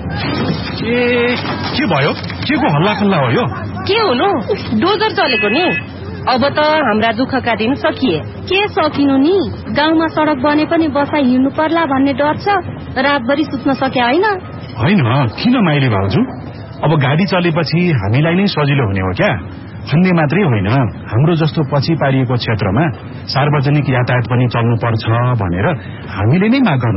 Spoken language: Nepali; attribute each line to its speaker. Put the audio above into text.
Speaker 1: ए के भयो? के को हल्ला खल्ला हो यो?
Speaker 2: के हुनु, डोजर चलेको नि। अब त हाम्रा दुःखका दिन सकिए।
Speaker 3: के सकिनु नि, गाउँमा सडक बने पनि बसाइ हिँड्नु पर्ला भन्ने डर छ। रातभरि सुत्न सके होइन?
Speaker 1: होइन, किन माइली भाउजू? अब गाडी चलेपछि हामीलाई नै सजिलो हुने हो क्या? भन्ने मात्रै होइन, हाम्रो जस्तो पछि पारिएको क्षेत्रमा सार्वजनिक यातायात पनि चल्नु पर्छ भनेर हामीले नै माग